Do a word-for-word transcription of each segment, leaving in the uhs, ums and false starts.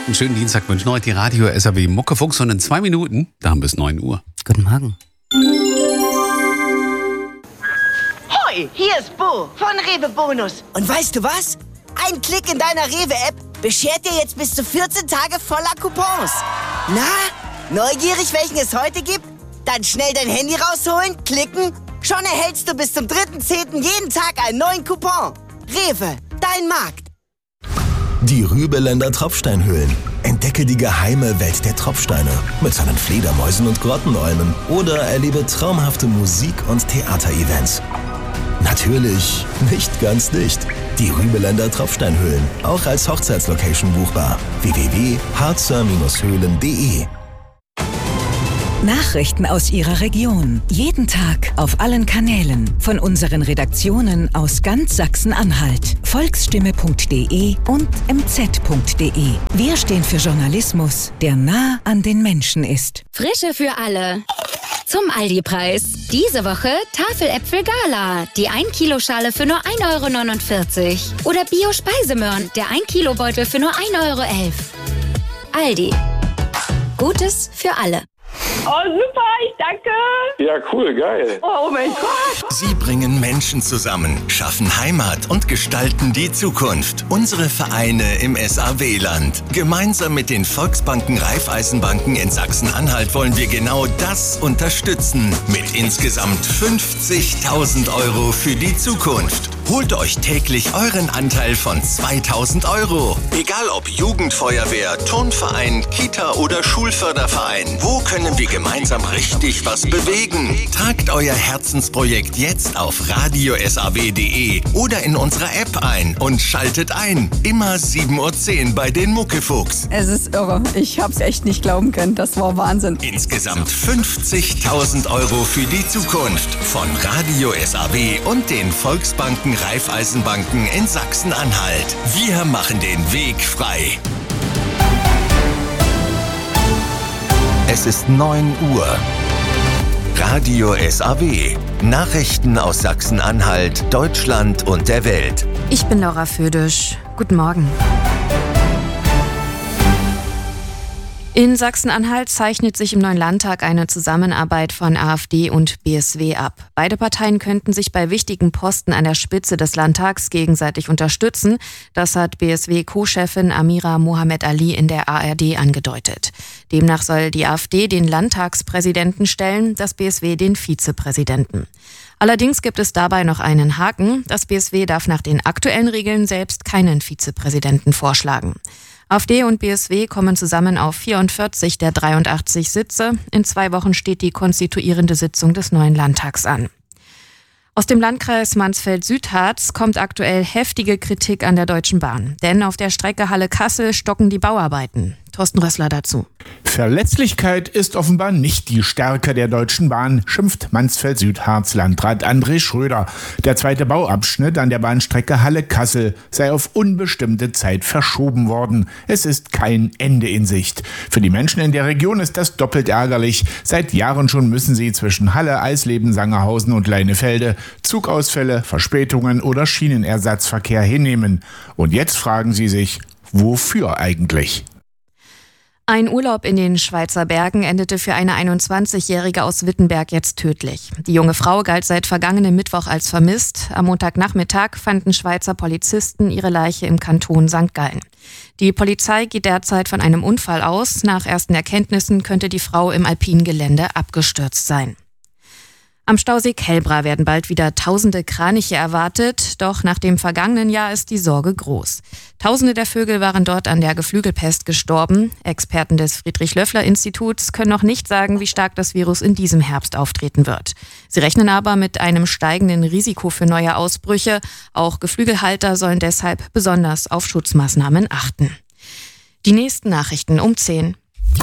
Einen schönen Dienstag wünschen heute die Radio S R W Muckefuchs und in zwei Minuten, da haben wir es neun Uhr. Guten Morgen. Hoi, hier ist Bo von Rewe Bonus. Und weißt du was? Ein Klick in deiner Rewe-App beschert dir jetzt bis zu vierzehn Tage voller Coupons. Na, neugierig, welchen es heute gibt? Dann schnell dein Handy rausholen, klicken. Schon erhältst du bis zum dritten zehnten jeden Tag einen neuen Coupon. Rewe, dein Markt. Die Rübeländer Tropfsteinhöhlen. Entdecke die geheime Welt der Tropfsteine mit seinen Fledermäusen und Grottenolmen oder erlebe traumhafte Musik- und Theaterevents. Natürlich nicht ganz dicht. Die Rübeländer Tropfsteinhöhlen, auch als Hochzeitslocation buchbar. w w w punkt harzer höhlen punkt de Nachrichten aus Ihrer Region. Jeden Tag auf allen Kanälen. Von unseren Redaktionen aus ganz Sachsen-Anhalt. volksstimme punkt de und m z punkt de. Wir stehen für Journalismus, der nah an den Menschen ist. Frische für alle. Zum Aldi-Preis. Diese Woche Tafeläpfel Gala. Die ein Kilo Schale für nur ein Euro neunundvierzig. Oder Bio-Speisemöhren. Der ein Kilo Beutel für nur ein Euro elf. Aldi. Gutes für alle. Oh, super, ich danke. Ja, cool, geil. Oh mein Gott. Sie bringen Menschen zusammen, schaffen Heimat und gestalten die Zukunft. Unsere Vereine im S A W-Land. Gemeinsam mit den Volksbanken Raiffeisenbanken in Sachsen-Anhalt wollen wir genau das unterstützen. Mit insgesamt fünfzigtausend Euro für die Zukunft. Holt euch täglich euren Anteil von zweitausend Euro. Egal ob Jugendfeuerwehr, Turnverein, Kita oder Schulförderverein. Wo können wir gemeinsam richtig was bewegen? Tragt euer Herzensprojekt jetzt auf radio s a w punkt de oder in unserer App ein und schaltet ein. Immer sieben Uhr zehn bei den Muckefuchs. Es ist irre. Ich hab's echt nicht glauben können. Das war Wahnsinn. Insgesamt fünfzigtausend Euro für die Zukunft. Von Radio S A W und den Volksbanken Raiffeisenbanken in Sachsen-Anhalt. Wir machen den Weg frei. Es ist neun Uhr. Radio S A W. Nachrichten aus Sachsen-Anhalt, Deutschland und der Welt. Ich bin Laura Födisch. Guten Morgen. In Sachsen-Anhalt zeichnet sich im neuen Landtag eine Zusammenarbeit von AfD und B S W ab. Beide Parteien könnten sich bei wichtigen Posten an der Spitze des Landtags gegenseitig unterstützen. Das hat B S W-Co-Chefin Amira Mohamed Ali in der A R D angedeutet. Demnach soll die AfD den Landtagspräsidenten stellen, das B S W den Vizepräsidenten. Allerdings gibt es dabei noch einen Haken. Das B S W darf nach den aktuellen Regeln selbst keinen Vizepräsidenten vorschlagen. AfD und B S W kommen zusammen auf vierundvierzig der dreiundachtzig Sitze. In zwei Wochen steht die konstituierende Sitzung des neuen Landtags an. Aus dem Landkreis Mansfeld-Südharz kommt aktuell heftige Kritik an der Deutschen Bahn. Denn auf der Strecke Halle-Kassel stocken die Bauarbeiten. Thorsten Rössler dazu. Verlässlichkeit ist offenbar nicht die Stärke der Deutschen Bahn, schimpft Mansfeld-Südharz-Landrat André Schröder. Der zweite Bauabschnitt an der Bahnstrecke Halle-Kassel sei auf unbestimmte Zeit verschoben worden. Es ist kein Ende in Sicht. Für die Menschen in der Region ist das doppelt ärgerlich. Seit Jahren schon müssen sie zwischen Halle, Eisleben, Sangerhausen und Leinefelde Zugausfälle, Verspätungen oder Schienenersatzverkehr hinnehmen. Und jetzt fragen sie sich, wofür eigentlich? Ein Urlaub in den Schweizer Bergen endete für eine einundzwanzigjährige aus Wittenberg jetzt tödlich. Die junge Frau galt seit vergangenem Mittwoch als vermisst. Am Montagnachmittag fanden Schweizer Polizisten ihre Leiche im Kanton Sankt Gallen. Die Polizei geht derzeit von einem Unfall aus. Nach ersten Erkenntnissen könnte die Frau im alpinen Gelände abgestürzt sein. Am Stausee Kelbra werden bald wieder tausende Kraniche erwartet, doch nach dem vergangenen Jahr ist die Sorge groß. Tausende der Vögel waren dort an der Geflügelpest gestorben. Experten des Friedrich-Löffler-Instituts können noch nicht sagen, wie stark das Virus in diesem Herbst auftreten wird. Sie rechnen aber mit einem steigenden Risiko für neue Ausbrüche. Auch Geflügelhalter sollen deshalb besonders auf Schutzmaßnahmen achten. Die nächsten Nachrichten um zehn.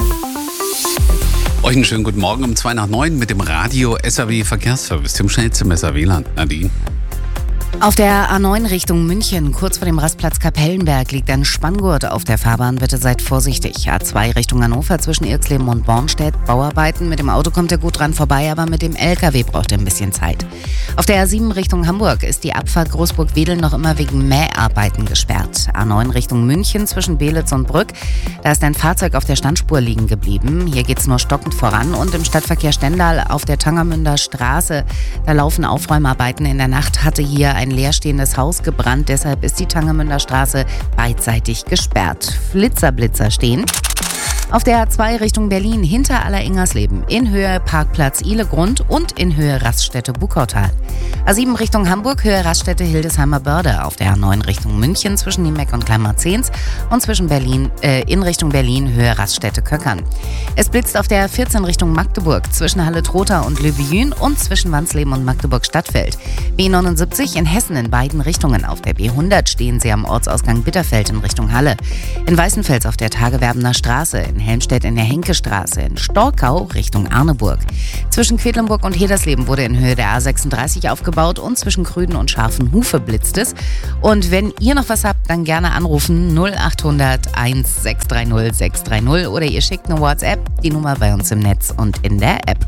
Euch einen schönen guten Morgen um zwei nach neun mit dem Radio S R W Verkehrsservice, dem schnellsten S R W-Land. Nadine. Auf der A neun Richtung München, kurz vor dem Rastplatz Kapellenberg, liegt ein Spanngurt auf der Fahrbahn. Bitte seid vorsichtig. A zwei Richtung Hannover zwischen Irxleben und Bornstedt, Bauarbeiten. Mit dem Auto kommt er gut dran vorbei, aber mit dem L K W braucht er ein bisschen Zeit. Auf der A sieben Richtung Hamburg ist die Abfahrt Großburg-Wedel noch immer wegen Mäharbeiten gesperrt. A neun Richtung München zwischen Belitz und Brück. Da ist ein Fahrzeug auf der Standspur liegen geblieben. Hier geht's nur stockend voran. Und im Stadtverkehr Stendal auf der Tangermünder Straße, da laufen Aufräumarbeiten. In der Nacht hatte hier ein leerstehendes Haus gebrannt. Deshalb ist die Tangermünder Straße beidseitig gesperrt. Flitzerblitzer stehen. Auf der A zwei Richtung Berlin hinter Aller-Ingersleben in Höhe Parkplatz Ihlegrund und in Höhe Raststätte Bukautal. A sieben Richtung Hamburg, Höhe Raststätte Hildesheimer Börde. Auf der A neun Richtung München zwischen Niemeck und Kleinmarzehns und zwischen Berlin, äh, in Richtung Berlin Höhe Raststätte Köckern. Es blitzt auf der A vierzehn Richtung Magdeburg zwischen Halle-Trotha und Löbejün und zwischen Wansleben und Magdeburg-Stadtfeld. B neunundsiebzig in Hessen in beiden Richtungen. Auf der B hundert stehen sie am Ortsausgang Bitterfeld in Richtung Halle. In Weißenfels auf der Tagewerbener Straße, in Helmstedt in der Henkestraße, in Storkau Richtung Arneburg. Zwischen Quedlinburg und Hedersleben wurde in Höhe der A sechsunddreißig aufgebaut und zwischen Krüden und Scharfenhufe blitzt es. Und wenn ihr noch was habt, dann gerne anrufen null achthundert eins sechs drei null sechs drei null oder ihr schickt eine WhatsApp, die Nummer bei uns im Netz und in der App.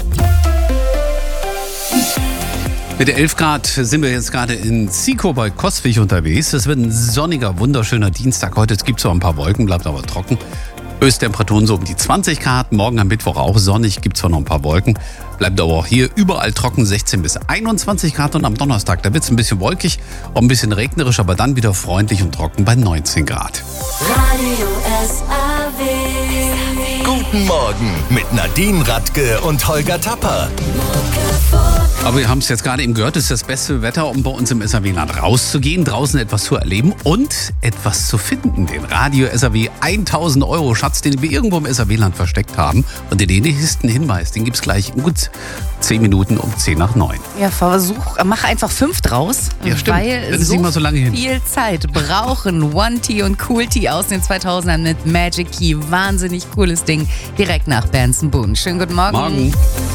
Mit elf Grad sind wir jetzt gerade in Zico bei Coswig unterwegs. Es wird ein sonniger, wunderschöner Dienstag. Heute gibt es zwar ein paar Wolken, bleibt aber trocken. Höchsttemperaturen so um die zwanzig Grad. Morgen am Mittwoch auch sonnig, gibt zwar noch ein paar Wolken. Bleibt aber auch hier überall trocken, sechzehn bis einundzwanzig Grad. Und am Donnerstag, da wird es ein bisschen wolkig, auch ein bisschen regnerisch, aber dann wieder freundlich und trocken bei neunzehn Grad. Radio S A W. Guten Morgen mit Nadine Radke und Holger Tapper. Aber wir haben es jetzt gerade eben gehört, es ist das beste Wetter, um bei uns im S A W-Land rauszugehen, draußen etwas zu erleben und etwas zu finden. Den Radio S A W tausend Euro Schatz, den wir irgendwo im S A W-Land versteckt haben. Und den nächsten Hinweis, den gibt es gleich in gut zehn Minuten um zehn nach neun. Ja, versuch, mach einfach fünf draus, ja, stimmt. weil das ist so, nicht mal so lange hin. viel Zeit brauchen One T und Cool T aus den zweitausendern mit Magic Key. Wahnsinnig cooles Ding, direkt nach Benson Boone. Schönen guten Morgen. Morgen.